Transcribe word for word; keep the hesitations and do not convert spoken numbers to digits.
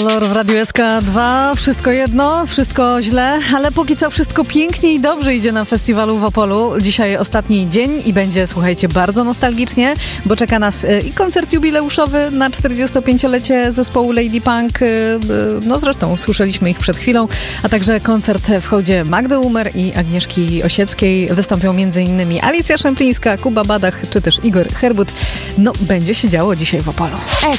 Kolor w Radiu S K dwa. Wszystko jedno, wszystko źle, ale póki co wszystko pięknie i dobrze idzie na festiwalu w Opolu. Dzisiaj ostatni dzień i będzie, słuchajcie, bardzo nostalgicznie, bo czeka nas i koncert jubileuszowy na czterdziestopięciolecie zespołu Lady Punk. No zresztą słyszeliśmy ich przed chwilą, a także koncert w hołdzie Magdy Umer i Agnieszki Osieckiej. Wystąpią m.in. Alicja Szemplińska, Kuba Badach czy też Igor Herbut. No, będzie się działo dzisiaj w Opolu.